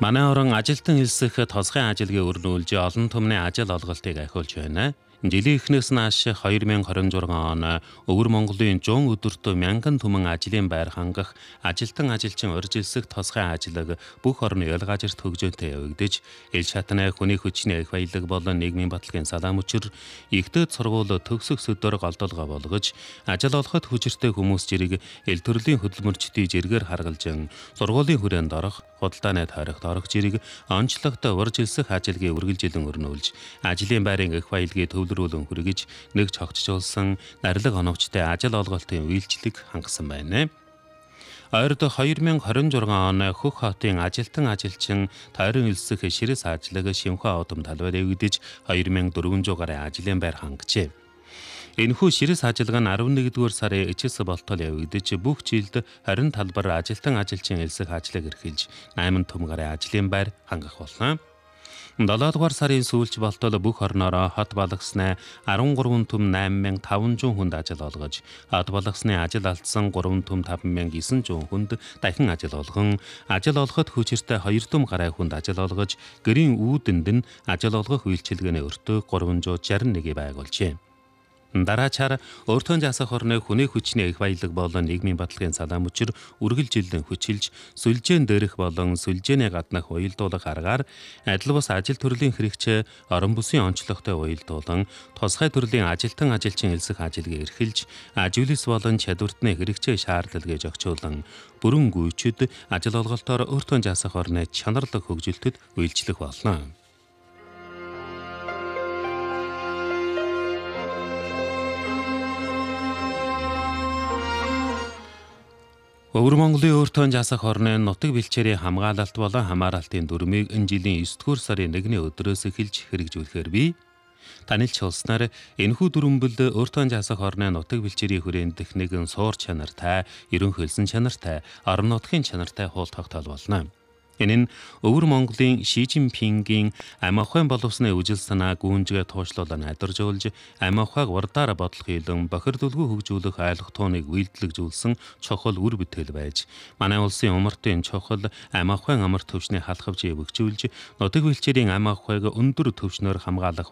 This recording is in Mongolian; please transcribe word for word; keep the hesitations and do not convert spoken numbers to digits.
Манай орон ажилтан хэлсэх тосгын ажилгийн өрнүүлж олон түмний ажил олголтыг ахиулж байна. Жилийн эхнээс нааш двадцать двадцать шесть он Өвөр Монголын жон өдөртөө мянган түмэн ажлын байр хангах ажилтан ажилчин урьжилсэх тосгын ажлыг бүх орны ялгаажирт хөгжөөнтэй явагдаж, ил шатны хүний хүчний их баялаг болон нийгмийн баталгын салаам учир ихтэйд сургууль төгсөх сөдөр голдолгоо болгож, ажил олоход хүчиртэй хүмүүс жирийг ил төрлийн хөдөлмөрчдийн жиргээр харгалжин, сургуулийн хүрээнд орох, худалдааны тойрогт орох жирийг онцлогтой урьжилсэх ажилгийн үргэлжилэн өрнүүлж, ажлын байрын их баялагийг төвлөрүүлэн хүргэж, нэг цогцжуулсан нарилга оновчтой ажил олголтын үйлчлэг хангасан байна. Ойрд двадцать двадцать шесть он Хөх хотын ажилтан ажилчин тойрон элсэх ширэс ажлыг Шимхэ одом талбайд эвдэж двадцать четыре сот гаруй ажлын байр хангажээ. Энэхүү ширэс ажиллагаа нь elevenduгаар сарын ичээс болтол явагдаж, бүх жилд харин талбар ажилтан ажилчин элсэх ажлыг эрхэлж eight том гаруй ажлын байр хангах болно. seven-дугаар сарын сүүлч болтол бүх орноор хот балгасны thirteen том eight thousand five hundred хүнд ажил олгож, хот балгасны ажил алдсан three том five thousand nine hundred хүнд дахин ажил олгон, ажил олоход хүчиртэй two том гаруй хүнд ажил олгож, гэрийн үүдэнд нь ажил олгох үйлчилгээний өртөө three six one байгуулжээ. Дараачаар өөртөө засах орны хүний хүчний их баялаг болон нийгмийн баталгын салаам учир үргэлжилэн хүчилж, сүлжээн дээрх болон сүлжээний гаднах уялдуулах аргаар адил бус ажил төрлийн хэрэгчээ орон бүсийн онцлогтой уялдуулан, тусгай төрлийн ажилтан ажилчин элсэх ажилыг эрхэлж, ажилс болон чадвартны хэрэгчээ шаардлагыг зохицуулан, бүрэн гүйчид ажил олголтоор өөртөө засах орны чанарлаг хөгжилтөд үйлчлэх болно. Өвөр Монголын өөртөө засах орны нутаг бэлчээрийн хамгаалалт болон хамааралтын дүрмийг энэ жилийн ninth сарын first өдрөөс эхэлж хэрэгжүүлэхээр бий. Танилж улснаар энэхүү дүрмбэл өөртөө засах орны нутаг бэлчээрийн хүрээнд дэх нэгэн суур чанартай, ерөн хөлсөн чанартай, орон нутгийн чанартай хуул тогтоол болно. Энэ нь Өвөр Монголын Ши Жинпингийн амь ухаан боловсны үжил санаа гүнжгээ туушлуулан найдваржуулж, амь ухааг урдаар бодлох илэн бохирдулгүй хөгжүүлэх айлах тууныг үйлдэлжүүлсэн чухал үр бүтээл байж, манай улсын умартын чухал амь ухаан амар төвчний халахвчийг өгчүүлж, нутаг бэлчээрийн амь ухааг өндөр төвчнөр хамгаалах